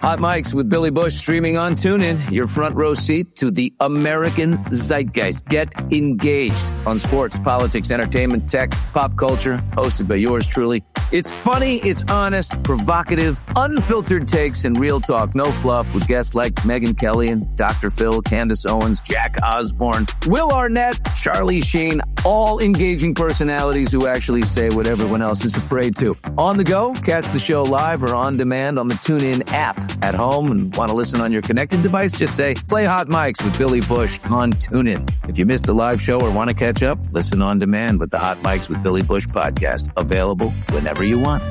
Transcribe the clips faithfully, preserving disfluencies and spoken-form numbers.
Hot Mics with Billy Bush streaming on TuneIn. Your front row seat to the American zeitgeist. Get engaged on sports, politics, entertainment, tech, pop culture. Hosted by yours truly. It's funny, it's honest, provocative, unfiltered takes, and real talk. No fluff with guests like Megyn Kelly and Doctor Phil, Candace Owens, Jack Osborne, Will Arnett, Charlie Sheen. All engaging personalities who actually say what everyone else is afraid to. On the go, catch the show live or on demand on the TuneIn app. At home and want to listen on your connected device, just say, play Hot Mics with Billy Bush on TuneIn. If you missed the live show or want to catch up, listen on demand with the Hot Mics with Billy Bush podcast. Available whenever you want.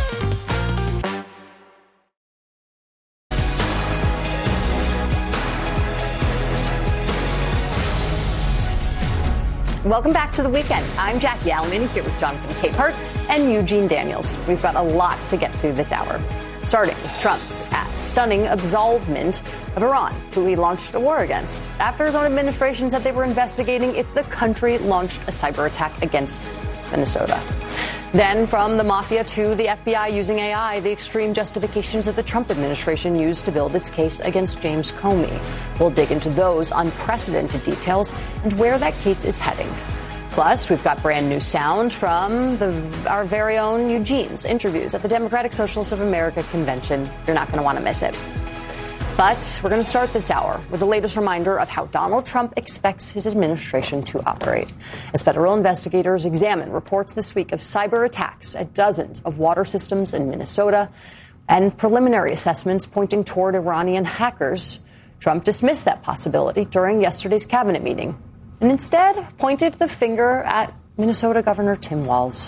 Welcome back to The Weekend. I'm Jackie Allen here with Jonathan Capehart and Eugene Daniels. We've got a lot to get through this hour. Starting with Trump's stunning absolvement of Iran, who he launched a war against, after his own administration said they were investigating if the country launched a cyber attack against Minnesota. Then from the mafia to the F B I using A I, the extreme justifications that the Trump administration used to build its case against James Comey. We'll dig into those unprecedented details and where that case is heading. Plus, we've got brand new sound from the, our very own Eugene's interviews at the Democratic Socialists of America convention. You're not going to want to miss it. But we're going to start this hour with the latest reminder of how Donald Trump expects his administration to operate. As federal investigators examine reports this week of cyber attacks at dozens of water systems in Minnesota and preliminary assessments pointing toward Iranian hackers, Trump dismissed that possibility during yesterday's cabinet meeting and instead pointed the finger at Minnesota Governor Tim Walz.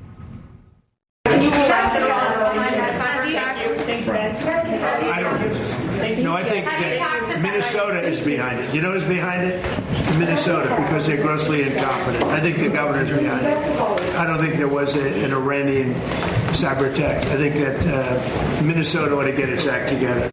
No, I think that Minnesota is behind it. You know who's behind it? Minnesota, because they're grossly incompetent. I think the governor's behind it. I don't think there was a, an Iranian cyber attack. I think that uh, Minnesota ought to get its act together.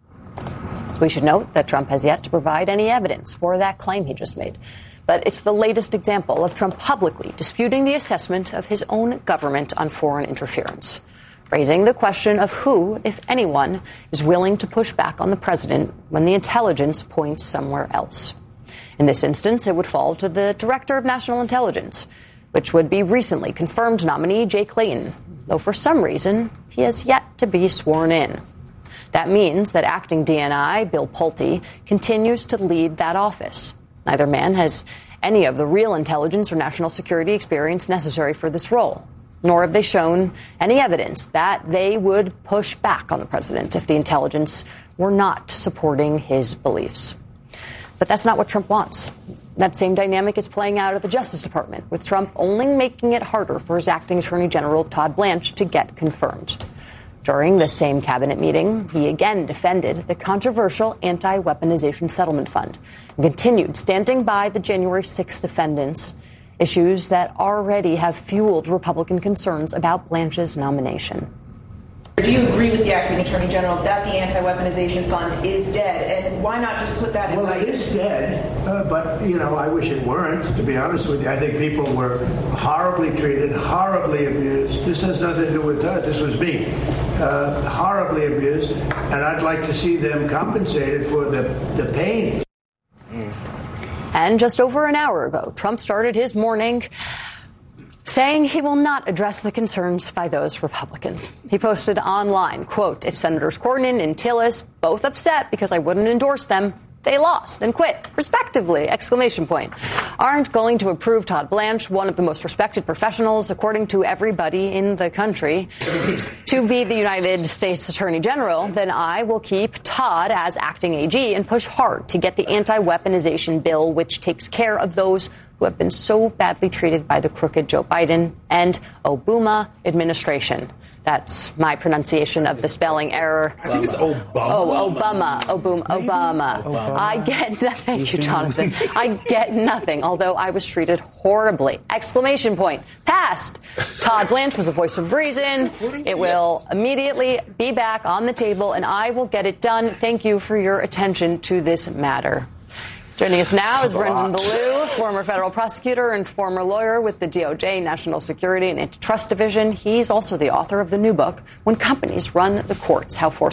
We should note that Trump has yet to provide any evidence for that claim he just made. But it's the latest example of Trump publicly disputing the assessment of his own government on foreign interference, raising the question of who, if anyone, is willing to push back on the president when the intelligence points somewhere else. In this instance, it would fall to the Director of National Intelligence, which would be recently confirmed nominee Jake Layton, though for some reason he has yet to be sworn in. That means that acting D N I, Bill Pulte, continues to lead that office. Neither man has any of the real intelligence or national security experience necessary for this role, nor have they shown any evidence that they would push back on the president if the intelligence were not supporting his beliefs. But that's not what Trump wants. That same dynamic is playing out at the Justice Department, with Trump only making it harder for his acting Attorney General Todd Blanche to get confirmed. During this same cabinet meeting, he again defended the controversial anti-weaponization settlement fund and continued standing by the January sixth defendants, issues that already have fueled Republican concerns about Blanche's nomination. Do you agree with the acting Attorney General that the anti-weaponization fund is dead? And why not just put that in Well, writing? it is dead, uh, but, you know, I wish it weren't, to be honest with you. I think people were horribly treated, horribly abused. This has nothing to do with that. This was me. Uh, horribly abused. And I'd like to see them compensated for the, the pain. And just over an hour ago, Trump started his morning saying he will not address the concerns by those Republicans. He posted online, quote, if Senators Cornyn and Tillis, both upset because I wouldn't endorse them, they lost and quit, respectively, exclamation point, aren't going to approve Todd Blanche, one of the most respected professionals, according to everybody in the country, to be the United States Attorney General, then I will keep Todd as acting A G and push hard to get the anti-weaponization bill, which takes care of those who have been so badly treated by the crooked Joe Biden and Obama administration. That's my pronunciation of the spelling error. I think it's Obama. Oh, Obama. Obama. Obama. Obama. I get nothing. Thank you, Jonathan. I get nothing, although I was treated horribly. Exclamation point. Passed. Todd Blanche was a voice of reason. It will immediately be back on the table, and I will get it done. Thank you for your attention to this matter. Joining us now is Brendan Ballou, former federal prosecutor and former lawyer with the D O J National Security and Antitrust Division. He's also the author of the new book, When Companies Run the Courts, How Forced